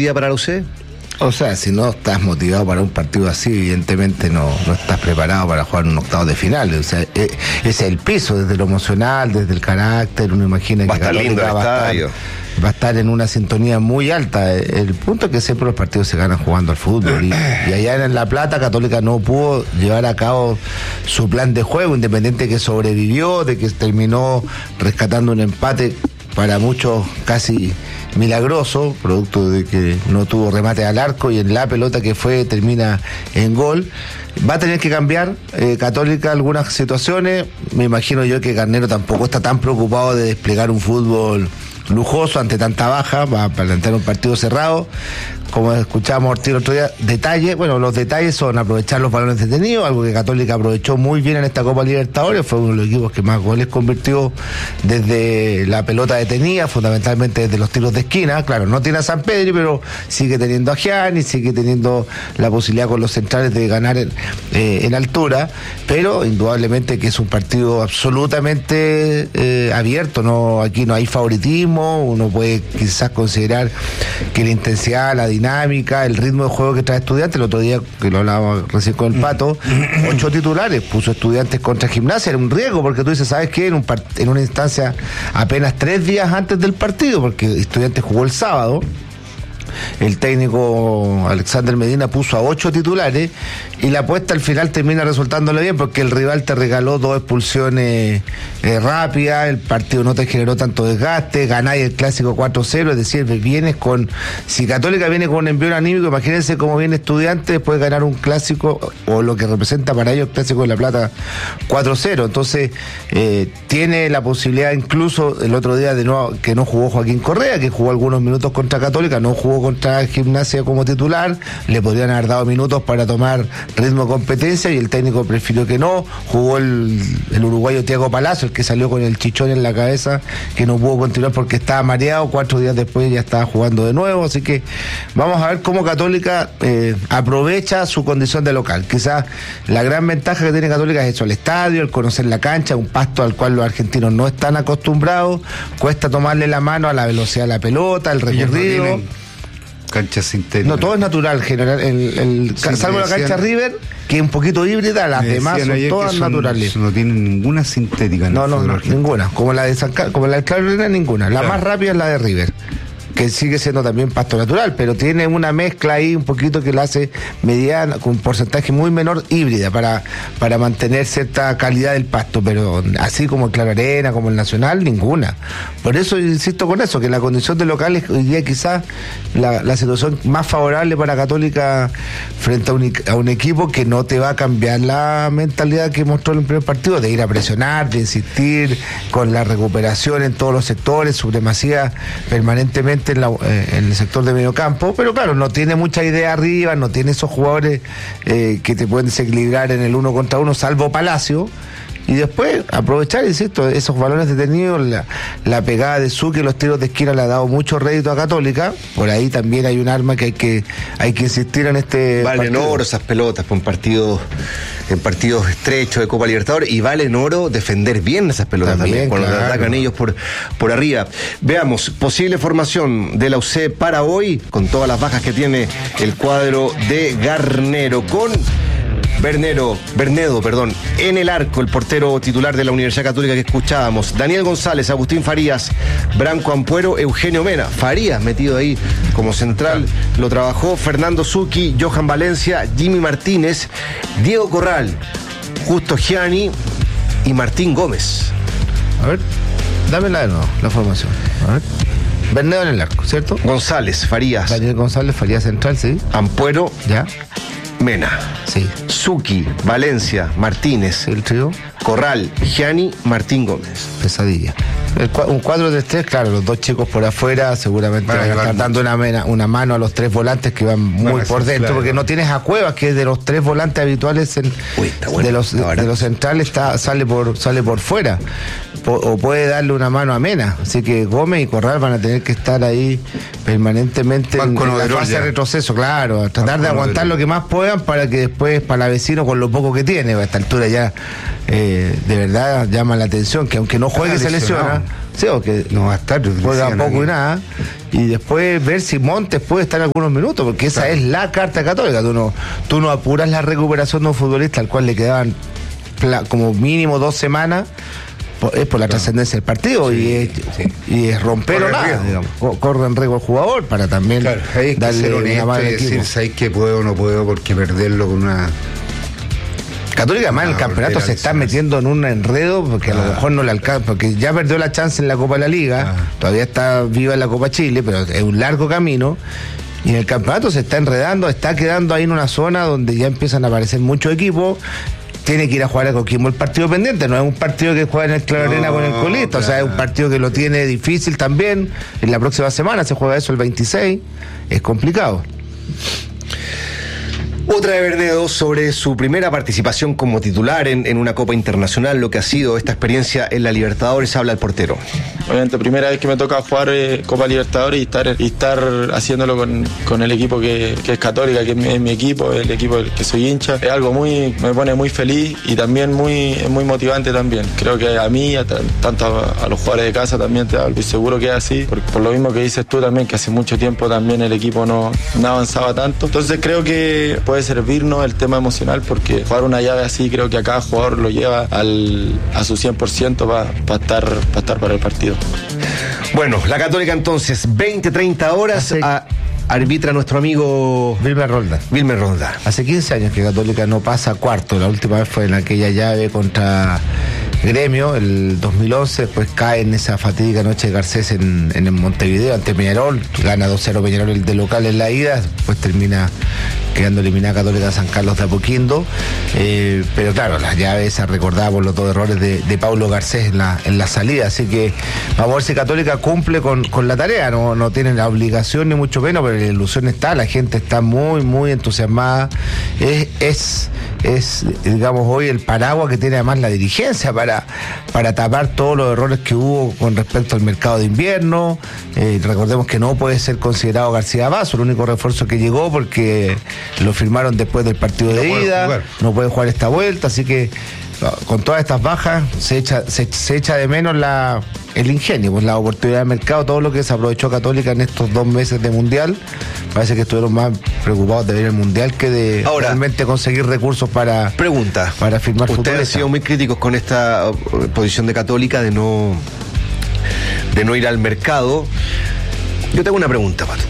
día para la UC? O sea, si no estás motivado para un partido así, evidentemente no estás preparado para jugar un octavo de final. O sea, ese es el piso, desde lo emocional, desde el carácter. Uno imagina Va a que estar lindo el estadio. Va a estar en una sintonía muy alta. El punto es que siempre los partidos se ganan jugando al fútbol. Y allá en La Plata, Católica no pudo llevar a cabo su plan de juego, independiente que sobrevivió, de que terminó rescatando un empate para muchos casi milagroso, producto de que no tuvo remate al arco y en la pelota que fue termina en gol. Va a tener que cambiar Católica algunas situaciones. Me imagino yo que Garnero tampoco está tan preocupado de desplegar un fútbol lujoso ante tanta baja, va a plantear un partido cerrado. Como escuchábamos Ortiz el otro día, los detalles son aprovechar los balones detenidos, algo que Católica aprovechó muy bien en esta Copa Libertadores, fue uno de los equipos que más goles convirtió desde la pelota detenida, fundamentalmente desde los tiros de esquina. Claro, no tiene a San Pedro, pero sigue teniendo a Gianni, sigue teniendo la posibilidad con los centrales de ganar en altura, pero indudablemente que es un partido absolutamente abierto, aquí no hay favoritismo, uno puede quizás considerar que la intensidad, la dinámica, el ritmo de juego que trae Estudiantes, el otro día que lo hablaba recién con el Pato, 8 titulares, puso Estudiantes contra Gimnasia, era un riesgo porque tú dices, ¿sabes qué? En una instancia apenas 3 días antes del partido, porque Estudiantes jugó el sábado, el técnico Alexander Medina puso a 8 titulares y la apuesta al final termina resultándole bien porque el rival te regaló 2 expulsiones rápidas, el partido no te generó tanto desgaste, ganáis el clásico 4-0, es decir, si Católica viene con un envío anímico, imagínense cómo viene Estudiantes después de ganar un clásico o lo que representa para ellos el clásico de La Plata 4-0, entonces tiene la posibilidad incluso el otro día de nuevo que no jugó Joaquín Correa, que jugó algunos minutos contra Católica, no jugó contra Gimnasia como titular, le podrían haber dado minutos para tomar ritmo de competencia y el técnico prefirió que no, jugó el uruguayo Thiago Palacio, el que salió con el chichón en la cabeza, que no pudo continuar porque estaba mareado, 4 días después ya estaba jugando de nuevo, así que vamos a ver cómo Católica aprovecha su condición de local. Quizás la gran ventaja que tiene Católica es eso, el estadio, el conocer la cancha, un pasto al cual los argentinos no están acostumbrados, cuesta tomarle la mano a la velocidad de la pelota, el recorrido. Cancha sintética. No, todo es natural, general. Salvo la cancha River, que es un poquito híbrida, las demás son todas naturales. No tienen ninguna sintética. No, ninguna. Como la de Claro Arena, ninguna. La más rápida es la de River, que sigue siendo también pasto natural, pero tiene una mezcla ahí un poquito que la hace mediana, con un porcentaje muy menor, híbrida, para mantener cierta calidad del pasto, pero así como el Claro Arena, como el Nacional, ninguna. Por eso insisto con eso, que la condición de local es hoy día quizás la situación más favorable para Católica frente a un equipo que no te va a cambiar la mentalidad que mostró en el primer partido, de ir a presionar, de insistir con la recuperación en todos los sectores, supremacía permanentemente en el sector de medio campo, pero claro, no tiene mucha idea arriba, no tiene esos jugadores que te pueden desequilibrar en el 1 contra 1, salvo Palacio, y después aprovechar, insisto, esos balones detenidos, la pegada de Suque, los tiros de esquina le ha dado mucho rédito a Católica, por ahí también hay un arma que hay que insistir en este valen oro esas pelotas en partidos estrechos de Copa Libertadores, y valen oro defender bien esas pelotas también cuando claro, atacan ellos por arriba. Veamos, posible formación de la UC para hoy, con todas las bajas que tiene el cuadro de Garnero, con Bernedo, en el arco, el portero titular de la Universidad Católica que escuchábamos, Daniel González, Agustín Farías, Branco Ampuero, Eugenio Mena, Farías metido ahí como central, lo trabajó Fernando Zucchi, Johan Valencia, Jimmy Martínez, Diego Corral, Justo Gianni y Martín Gómez. A ver, dámela de nuevo, la formación. A ver. Bernedo en el arco, ¿cierto? González, Farías. Daniel González, Farías central, sí. Ampuero. Ya. Mena, sí. Zucchi, Valencia, Martínez, el trío, Corral, Gianni, Martín Gómez. Pesadilla. Un 4-3-3, claro, los 2 chicos por afuera, seguramente van a estar dando una mano a los 3 volantes que van muy por dentro, claro, porque no tienes a Cuevas, que es de los 3 volantes habituales de los centrales, sale por fuera, o puede darle una mano a Mena, así que Gómez y Corral van a tener que estar ahí permanentemente en la fase de retroceso, claro, tratar de aguantar lo que más puedan para que después Palavecino, con lo poco que tiene, a esta altura ya de verdad llama la atención, que aunque no juegue se lesiona. Sí, o que no va a estar, juega poco y nada, y después ver si Montes puede estar algunos minutos, porque esa es la carta Católica. Tú no apuras la recuperación de un futbolista al cual le quedaban como mínimo 2 semanas, es por la trascendencia del partido, y es romper o nada, digamos. Corre en riesgo el jugador para también hay que darle ser honesto una mano y al equipo. decir, ¿sabes qué puedo o no puedo? Porque perderlo con una... Católica además el campeonato se está metiendo en un enredo porque a lo mejor no le alcanza, porque ya perdió la chance en la Copa de la Liga, todavía está viva en la Copa Chile, pero es un largo camino, y en el campeonato se está enredando, está quedando ahí en una zona donde ya empiezan a aparecer muchos equipos. Tiene que ir a jugar a Coquimbo el partido pendiente, no es un partido que juega en el Claro Arena con el colista, o sea, es un partido que lo tiene difícil también. En la próxima semana se juega eso el 26, es complicado. Otra de Bernedo sobre su primera participación como titular en una Copa Internacional, lo que ha sido esta experiencia en la Libertadores, habla el portero. Obviamente, primera vez que me toca jugar Copa Libertadores y estar haciéndolo con el equipo que es Católica, que es mi equipo, el equipo del que soy hincha, es algo me pone muy feliz y también muy motivante también. Creo que a mí, tanto a los jugadores de casa también, estoy seguro que es así, por lo mismo que dices tú también, que hace mucho tiempo también el equipo no avanzaba tanto. Entonces creo que puede servirnos el tema emocional, porque jugar una llave así creo que a cada jugador lo lleva a su 100% para estar para el partido. Bueno, la Católica entonces, 20-30 horas, arbitra nuestro amigo Wilmer Rolda. Hace 15 años que Católica no pasa a cuarto, la última vez fue en aquella llave contra Gremio, el 2011, después cae en esa fatídica noche de Garcés en Montevideo ante Peñarol, gana 2-0 Peñarol el de local en la ida, después termina quedando eliminada Católica San Carlos de Apoquindo, pero claro, las llaves se recordaba por los 2 errores de Paulo Garcés en la salida, así que vamos a ver si Católica cumple con la tarea, no tienen la obligación ni mucho menos, pero la ilusión está, la gente está muy entusiasmada, es digamos hoy el paraguas que tiene además la dirigencia para tapar todos los errores que hubo con respecto al mercado de invierno. Recordemos que no puede ser considerado García Basso, el único refuerzo que llegó porque lo firmaron después del partido de ida, no puede jugar esta vuelta, así que con todas estas bajas se echa de menos el ingenio, pues la oportunidad de mercado, todo lo que se aprovechó Católica en estos 2 meses de Mundial. Parece que estuvieron más preocupados de ver el Mundial que de realmente conseguir recursos para firmar futbolistas. Ustedes han sido muy críticos con esta posición de Católica de no ir al mercado. Yo tengo una pregunta, Pato.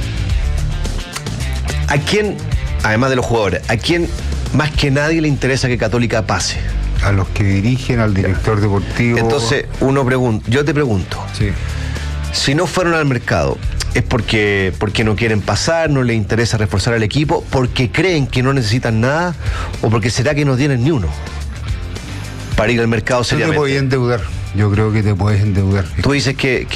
¿A quién, además de los jugadores, a quién más que nadie le interesa que Católica pase? A los que dirigen, al director deportivo. Entonces, yo te pregunto, sí, si no fueron al mercado, ¿es porque no quieren pasar, no les interesa reforzar al equipo, porque creen que no necesitan nada, o porque será que no tienen ni uno para ir al mercado seriamente? Te puedes endeudar. Yo creo que te puedes endeudar. Tú dices que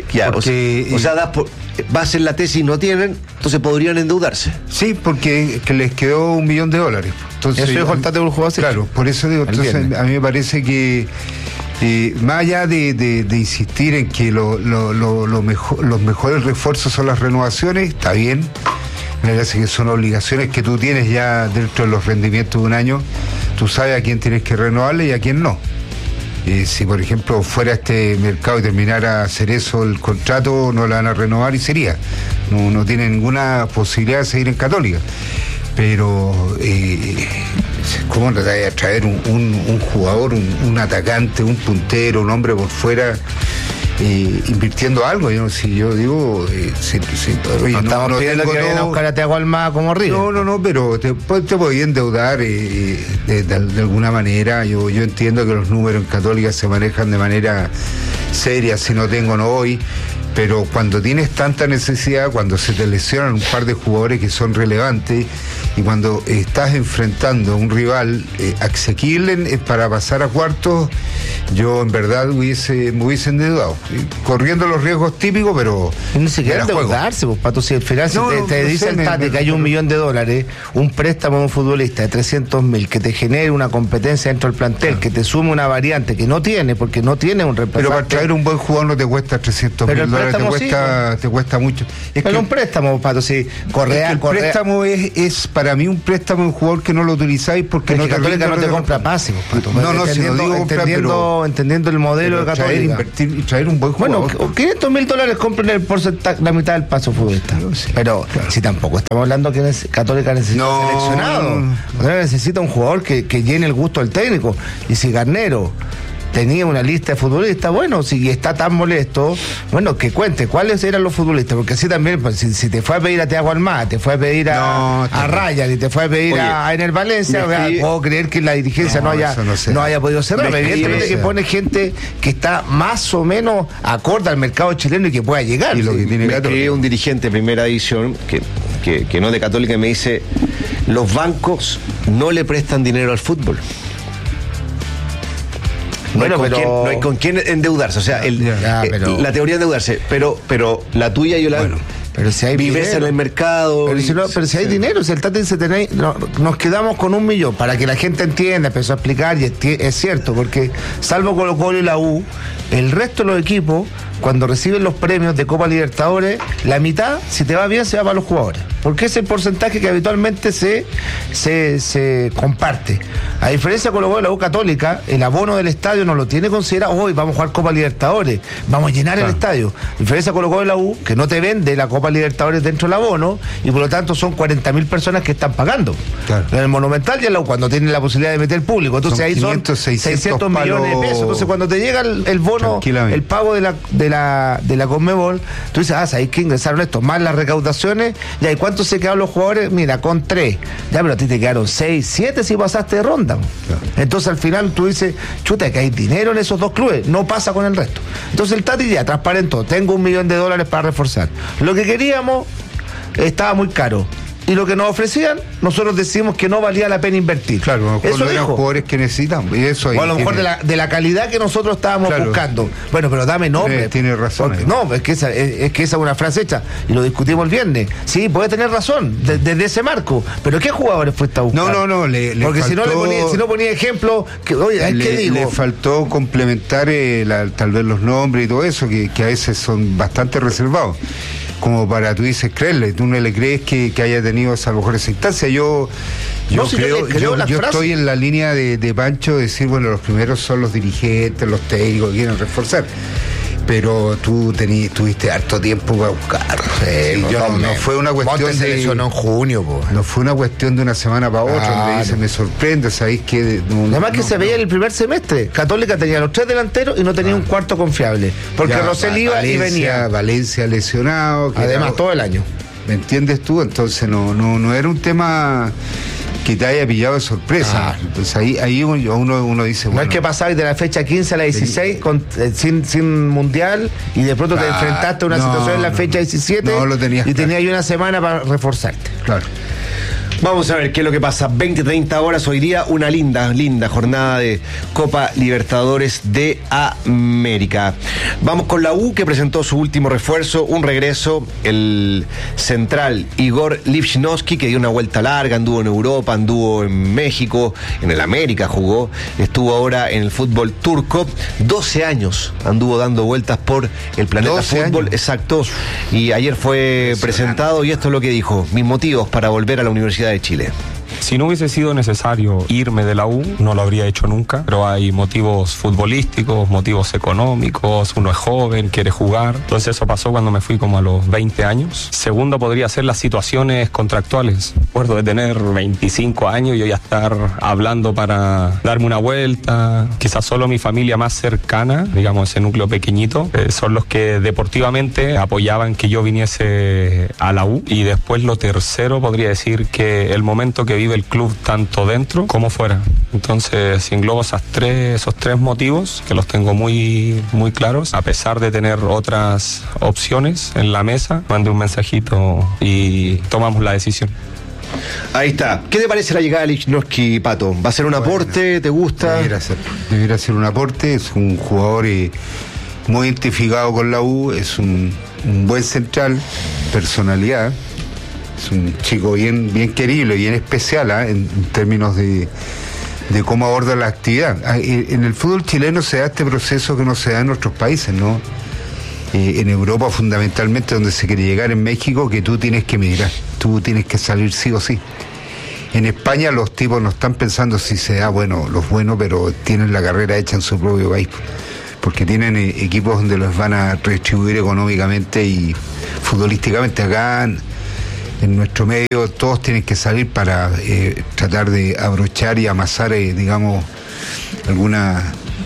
va a ser la tesis, no tienen, entonces podrían endeudarse. Sí, porque que les quedó $1 millón. Entonces, eso es faltarte un jugador. Claro, por eso digo, entonces a mí me parece que más allá de insistir en que los mejores refuerzos son las renovaciones, está bien. Me parece que son obligaciones que tú tienes ya dentro de los rendimientos de un año. Tú sabes a quién tienes que renovarle y a quién no. Si por ejemplo fuera este mercado y terminara hacer eso el contrato, no la van a renovar y sería. No tiene ninguna posibilidad de seguir en Católica. Pero ¿cómo tratar de traer un jugador, un atacante, un puntero, un hombre por fuera, invirtiendo algo? Yo digo, estamos pidiendo que vayan a buscar a Thiago Almada como River. No, pero te podías endeudar de alguna manera. Yo entiendo que los números en Católica se manejan de manera seria, si no tengo no voy. Pero cuando tienes tanta necesidad, cuando se te lesionan un par de jugadores que son relevantes y cuando estás enfrentando a un rival asequible para pasar a cuartos, yo en verdad me hubiese endeudado, corriendo los riesgos típicos, pero ni siquiera endeudarse, pues, Pato, si al final te dice el Tati que hay $1 millón, un préstamo de un futbolista de 300.000 que te genere una competencia dentro del plantel, que te sume una variante que no tiene, porque no tiene un reemplazante. Pero para traer un buen jugador no te cuesta $300.000, te cuesta mucho. Pero un préstamo, Pato, si Correa. El préstamo es para para mí un préstamo es un jugador que no lo utilizáis porque es no que Católica no te compra pase. No, si no digo comprar, pero entendiendo el modelo de Católica. Invertir y traer un buen jugador. Bueno, $500,000 compren el porcentaje, la mitad del paso futbolista. Pero si tampoco estamos hablando que Católica necesita un seleccionado. Católica necesita un jugador que llene el gusto del técnico. Y si Garnero tenía una lista de futbolistas, bueno, si está tan molesto, bueno, que cuente cuáles eran los futbolistas, porque así también, pues, si te fue a pedir a Thiago Almada, te fue a pedir a Ryan y te fue a pedir a Ener Valencia, puedo creer que la dirigencia no haya podido cerrar. Evidentemente que pone gente que está más o menos acorde al mercado chileno y que pueda llegar. Y lo que tiene me escribe un dirigente de primera división que no de Católica y me dice: los bancos no le prestan dinero al fútbol. No hay con quién endeudarse, o sea, la teoría de endeudarse, pero la tuya, Yolanda, pero si hay vives dinero en el mercado. Pero si hay dinero, si el Tati dice nos quedamos con 1 millón, para que la gente entienda, empezó a explicar, y es cierto, porque salvo Colo-Colo y la U, el resto de los equipos, cuando reciben los premios de Copa Libertadores, la mitad, si te va bien, se va para los jugadores, porque es el porcentaje que habitualmente se comparte. A diferencia de Colo-Colo y la U Católica, el abono del estadio no lo tiene considerado. Hoy vamos a jugar Copa Libertadores, vamos a llenar el estadio. A diferencia de Colo-Colo y la U, que no te vende la Copa Libertadores dentro del abono, y por lo tanto son 40.000 personas que están pagando. En el Monumental y en la U, cuando tienen la posibilidad de meter público, entonces ahí 500, son 600 millones de pesos. Entonces cuando te llega el bono, el pago de la Conmebol, tú dices, ¿sabes que ingresaron esto? Más las recaudaciones, ya, ¿y cuánto se quedaron los jugadores? Mira, con 3. Ya, pero a ti te quedaron 6, 7 si pasaste de ronda. Entonces al final tú dices, chuta, que hay dinero en esos dos clubes, no pasa con el resto. Entonces el Tati ya transparentó, tengo $1 millón para reforzar. Lo que queríamos estaba muy caro, y lo que nos ofrecían, nosotros decimos que no valía la pena invertir. Claro, a lo mejor no eran jugadores que necesitamos. Y eso o a lo mejor de la calidad que nosotros estábamos buscando. Bueno, pero dame nombre. Tiene razón. Porque, no, es que esa es una frase hecha, y lo discutimos el viernes. Sí, puede tener razón, desde ese marco. Pero ¿qué jugadores fuiste a buscar? No, porque faltó, si no ponía ejemplo, le faltó complementar tal vez los nombres y todo eso, que a veces son bastante reservados. Como para, tú dices, creerle, tú no le crees que haya tenido esa mejor instancia. Yo estoy en la línea de Pancho, de decir, bueno, los primeros son los dirigentes, los técnicos que quieren reforzar. Pero tú tuviste harto tiempo para buscar. No fue una cuestión de eso, no en junio, no fue una cuestión de una semana para otra, donde dice, me sorprende, ¿sabéis qué? Además que se veía en el primer semestre. Católica tenía los 3 delanteros y no tenía un cuarto confiable, porque Rosell iba y venía. Valencia lesionado. Además, todo el año. ¿Me entiendes tú? Entonces no era un tema que te haya pillado de sorpresa. Entonces ahí uno dice, bueno, no es que pasabas de la fecha 15 a la 16 sin mundial, y de pronto te enfrentaste a una situación en la fecha 17 y tenías una semana para reforzarte. Claro. Vamos a ver qué es lo que pasa. 20-30 horas hoy día, una linda jornada de Copa Libertadores de América. Vamos con la U, que presentó su último refuerzo, un regreso, el central Igor Lichnowsky, que dio una vuelta larga, anduvo en Europa, anduvo en México, en el América jugó, estuvo ahora en el fútbol turco, 12 años anduvo dando vueltas por el planeta fútbol, años. Exacto, y ayer fue presentado, y esto es lo que dijo: mis motivos para volver a la Universidad de Chile. Si no hubiese sido necesario irme de la U, no lo habría hecho nunca, pero hay motivos futbolísticos, motivos económicos, uno es joven, quiere jugar, entonces eso pasó cuando me fui como a los 20 años. Segundo podría ser las situaciones contractuales. Recuerdo de tener 25 años y yo ya estar hablando para darme una vuelta, quizás solo mi familia más cercana, digamos ese núcleo pequeñito, son los que deportivamente apoyaban que yo viniese a la U. Y después lo tercero podría decir que el momento que vive el club tanto dentro como fuera. Entonces, si englobo esos tres motivos, que los tengo muy, muy claros, a pesar de tener otras opciones en la mesa, mandé un mensajito y tomamos la decisión. Ahí está. ¿Qué te parece la llegada de Lichnowsky, Pato? ¿Va a ser un aporte? ¿Te gusta? Debería ser un aporte. Es un jugador muy identificado con la U, es un buen central, personalidad. Es un chico bien querible, bien especial, en términos de cómo aborda la actividad. En el fútbol chileno se da este proceso que no se da en otros países, ¿no? En Europa fundamentalmente, donde se quiere llegar, en México, que tú tienes que migrar, tú tienes que salir sí o sí. En España los tipos no están pensando si se da los buenos, pero tienen la carrera hecha en su propio país, porque tienen equipos donde los van a redistribuir económicamente y futbolísticamente. Acá en nuestro medio todos tienen que salir para tratar de abrochar y amasar, digamos, alguna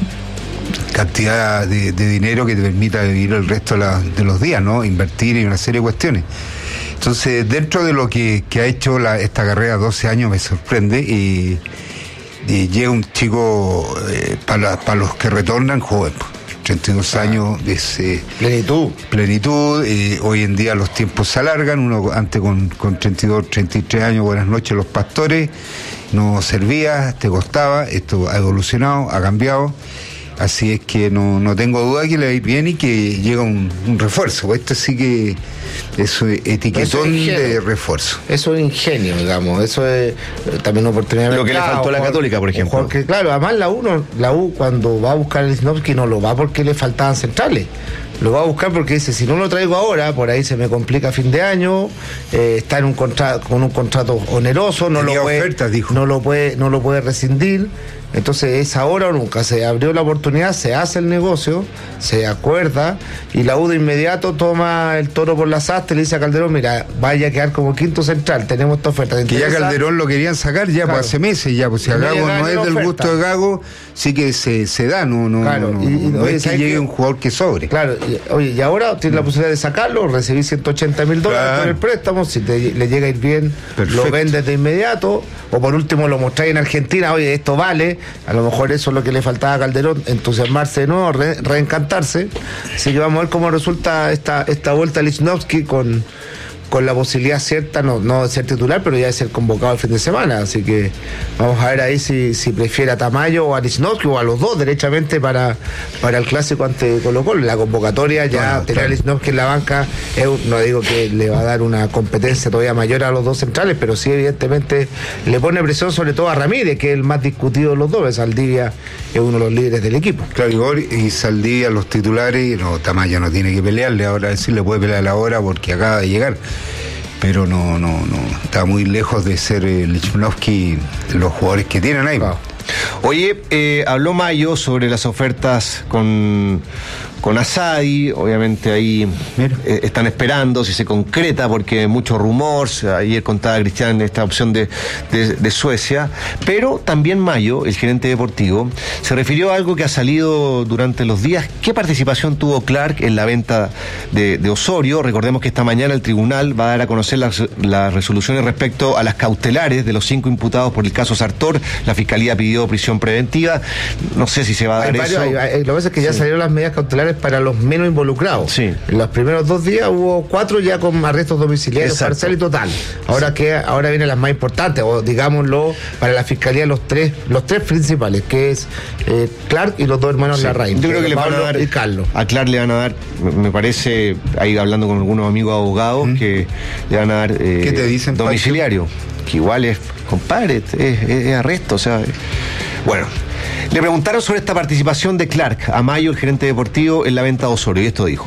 cantidad de dinero que te permita vivir el resto de los días, ¿no? Invertir en una serie de cuestiones. Entonces, dentro de lo que ha hecho esta carrera 12 años, me sorprende, y llega un chico, para los que retornan, joven, 32 años, es plenitud. Hoy en día los tiempos se alargan, uno antes con 32, 33 años, buenas noches, los pastores, no servía, te costaba, esto ha evolucionado, ha cambiado. Así es que no tengo duda que le va a ir bien y que llega un refuerzo. Pues esto sí que es etiquetón de refuerzo. Eso es ingenio, digamos. Eso es también una oportunidad. Lo que le faltó a la Católica, por ejemplo. Porque claro, además la U cuando va a buscar a Lichnowsky no lo va porque le faltaban centrales. Lo va a buscar porque dice, si no lo traigo ahora, por ahí se me complica a fin de año, está en con un contrato oneroso, no lo puede rescindir. Entonces es ahora o nunca. Se abrió la oportunidad, se hace el negocio, se acuerda, y la U de inmediato toma el toro por las astas y le dice a Calderón, mira, vaya a quedar como quinto central, tenemos esta oferta. Que ya Calderón lo querían sacar ya, claro, pues hace meses ya, pues si a Gago no es del gusto de Gago, sí que se da, no es que llegue un jugador que sobre. Claro, y ahora tiene la posibilidad de sacarlo, recibir $180,000 por el préstamo, si le llega a ir bien, perfecto, lo vendes de inmediato, o por último lo mostráis en Argentina, oye, esto vale. A lo mejor eso es lo que le faltaba a Calderón, entusiasmarse de nuevo, reencantarse. Así que vamos a ver cómo resulta esta vuelta a Lichnowsky con la posibilidad cierta, no de ser titular, pero ya de ser convocado el fin de semana. Así que vamos a ver ahí si prefiere a Tamayo o a Lichnowsky o a los dos derechamente para el clásico ante Colo-Colo. La convocatoria ya tener a Lichnowsky en la banca, no digo que le va a dar una competencia todavía mayor a los dos centrales, pero sí evidentemente le pone presión sobre todo a Ramírez, que es el más discutido de los dos. Saldivia es uno de los líderes del equipo. Claro, y Saldivia los titulares, Tamayo no tiene que pelearle ahora, sí le puede pelear ahora porque acaba de llegar. Pero no está muy lejos de ser Lichnowsky los jugadores que tienen ahí. Wow. Oye, habló Mayo sobre las ofertas con Asadi, obviamente ahí están esperando si se concreta, porque mucho rumor. Ayer contaba Cristian esta opción de Suecia, pero también Mayo, el gerente deportivo, se refirió a algo que ha salido durante los días. ¿Qué participación tuvo Clark en la venta de Osorio? Recordemos que esta mañana el tribunal va a dar a conocer las resoluciones respecto a las cautelares de los 5 imputados por el caso Sartor. La fiscalía pidió prisión preventiva. No sé si se va a dar eso. Lo que pasa es que ya salieron las medidas cautelares para los menos involucrados. Sí. En los primeros 2 días hubo 4 ya con arrestos domiciliarios, parcial y total. Ahora vienen las más importantes, o digámoslo, para la fiscalía los tres principales, que es Clark y los 2 hermanos Larraín. Yo creo que le van a dar y Carlos. A Clark le van a dar, me parece, ahí hablando con algunos amigos abogados, que le van a dar ¿qué te dicen, domiciliario? Pacho? Que igual es, compadre, es arresto, o sea. Bueno, le preguntaron sobre esta participación de Clark a Mayo, el gerente deportivo, en la venta de Osorio, y esto dijo.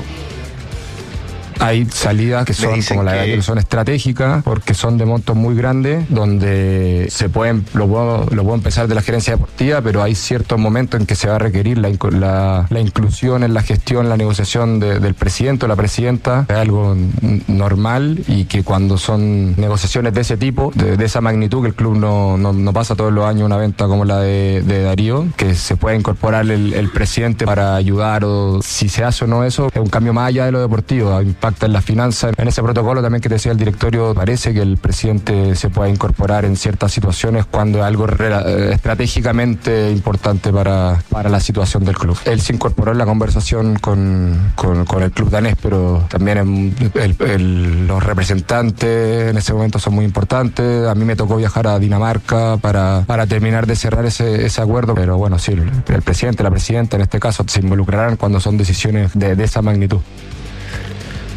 Hay salidas que son como la que son estratégicas, porque son de montos muy grandes, donde lo puedo empezar de la gerencia deportiva, pero hay ciertos momentos en que se va a requerir la inclusión en la gestión, la negociación del presidente o la presidenta. Es algo normal, y que cuando son negociaciones de ese tipo, de esa magnitud, que el club no pasa todos los años una venta como la de Darío, que se puede incorporar el presidente para ayudar, o si se hace o no, eso es un cambio más allá de lo deportivo, impacta en las finanzas. En ese protocolo también que decía el directorio, parece que el presidente se pueda incorporar en ciertas situaciones cuando es algo estratégicamente importante para la situación del club. Él se incorporó en la conversación con el club danés, pero también los representantes en ese momento son muy importantes. A mí me tocó viajar a Dinamarca para terminar de cerrar ese acuerdo, pero bueno, sí, el presidente, la presidenta en este caso se involucrarán cuando son decisiones de esa magnitud.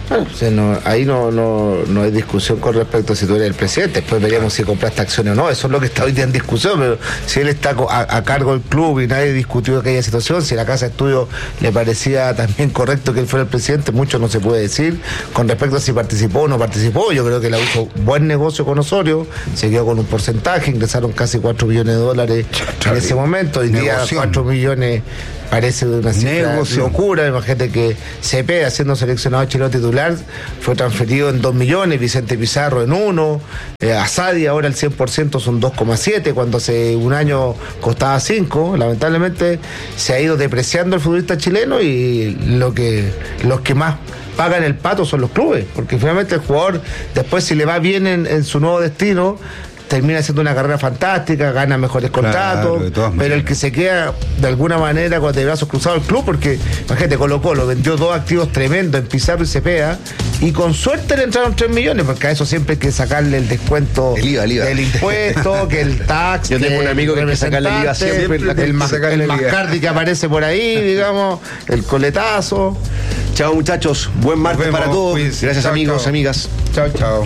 Bueno, ahí no hay discusión con respecto a si tú eres el presidente. Después veríamos si compraste acciones o no. Eso es lo que está hoy día en discusión. Pero si él está a cargo del club y nadie discutió aquella situación, si la Casa de Estudio le parecía también correcto que él fuera el presidente, mucho no se puede decir. Con respecto a si participó o no participó, yo creo que la hizo buen negocio con Osorio, se quedó con un porcentaje, ingresaron casi $4 millones en ese momento. Hoy día 4 millones parece de una cifra locura. Imagínate que CP, haciendo seleccionado chileno titular, fue transferido en 2 millones, Vicente Pizarro en 1, Asadi ahora el 100% son 2,7, cuando hace un año costaba 5. Lamentablemente se ha ido depreciando el futbolista chileno y los que más pagan el pato son los clubes, porque finalmente el jugador después, si le va bien en su nuevo destino, termina haciendo una carrera fantástica, gana mejores contratos, pero el que se queda de alguna manera con de brazos cruzados el club, porque imagínate, Colo-Colo vendió 2 activos tremendos en Pizarro y Cepeda, y con suerte le entraron 3 millones, porque a eso siempre hay que sacarle el descuento del impuesto, que el tax. Yo tengo un amigo que sacarle el IVA siempre, el Mascardi que aparece por ahí, digamos, el coletazo. Chao, muchachos, buen martes para todos. Pues, gracias, amigos, amigas. Chao.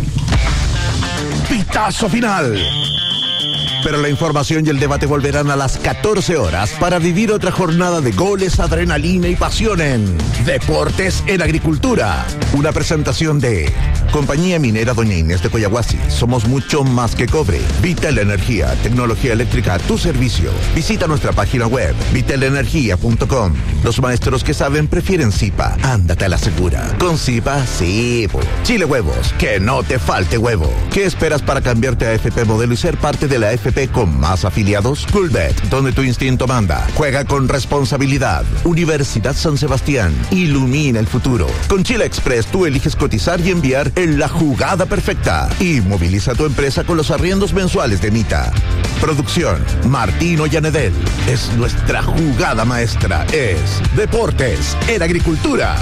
Pitazo final. Pero la información y el debate volverán a las 14 horas para vivir otra jornada de goles, adrenalina y pasión en Deportes en Agricultura. Una presentación de Compañía Minera Doña Inés de Coyahuasi. Somos mucho más que cobre. Vital Energía, tecnología eléctrica a tu servicio. Visita nuestra página web, vitalenergia.com. Los maestros que saben prefieren Zipa. Ándate a la segura. Con Zipa, sí. Chile Huevos, que no te falte huevo. ¿Qué esperas para cambiarte a FP Modelo y ser parte de la FP con más afiliados? Coolbet, donde tu instinto manda. Juega con responsabilidad. Universidad San Sebastián, ilumina el futuro. Con Chile Express tú eliges cotizar y enviar en la jugada perfecta. Y moviliza tu empresa con los arriendos mensuales de Mita. Producción, Martino Llanedel. Es nuestra jugada maestra. Es Deportes en Agricultura.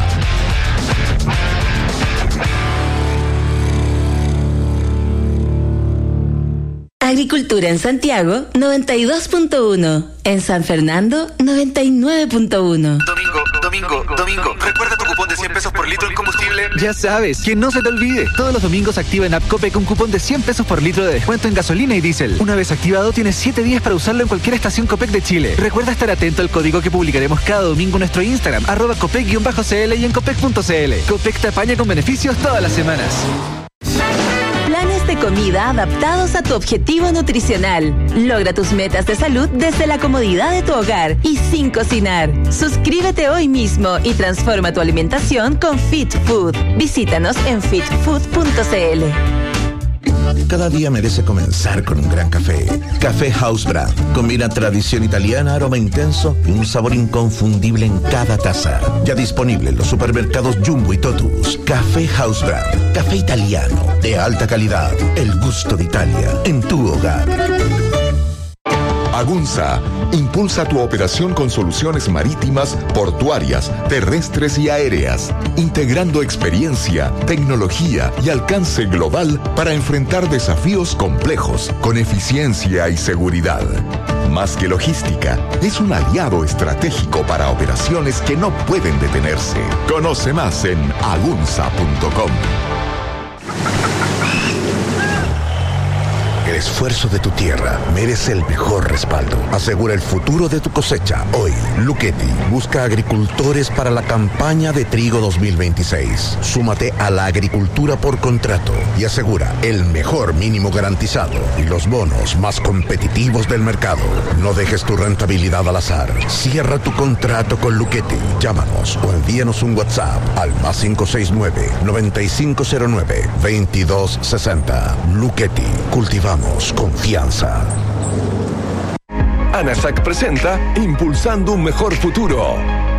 Agricultura en Santiago, 92.1. En San Fernando, 99.1. Domingo, ¿recuerda tu cupón de 100 pesos por litro en combustible? Ya sabes, que no se te olvide. Todos los domingos activa en App Copec un cupón de 100 pesos por litro de descuento en gasolina y diésel. Una vez activado, tienes 7 días para usarlo en cualquier estación Copec de Chile. Recuerda estar atento al código que publicaremos cada domingo en nuestro Instagram, @Copec_CL y en Copec.cl. Copec te apaña con beneficios todas las semanas. Planes de comida adaptados a tu objetivo nutricional. Logra tus metas de salud desde la comodidad de tu hogar y sin cocinar. Suscríbete hoy mismo y transforma tu alimentación con Fit Food. Visítanos en fitfood.cl. Cada día merece comenzar con un gran café. Café House Brand. Combina tradición italiana, aroma intenso y un sabor inconfundible en cada taza. Ya disponible en los supermercados Jumbo y Totus. Café House Brand. Café italiano de alta calidad. El gusto de Italia en tu hogar. Agunza impulsa tu operación con soluciones marítimas, portuarias, terrestres y aéreas, integrando experiencia, tecnología y alcance global para enfrentar desafíos complejos con eficiencia y seguridad. Más que logística, es un aliado estratégico para operaciones que no pueden detenerse. Conoce más en agunza.com. El esfuerzo de tu tierra merece el mejor respaldo. Asegura el futuro de tu cosecha. Hoy, Luchetti busca agricultores para la campaña de trigo 2026. Súmate a la agricultura por contrato y asegura el mejor mínimo garantizado y los bonos más competitivos del mercado. No dejes tu rentabilidad al azar. Cierra tu contrato con Luchetti. Llámanos o envíanos un WhatsApp al +569-9509-2260. Luchetti. Cultivamos confianza. ANASAC presenta Impulsando un mejor futuro.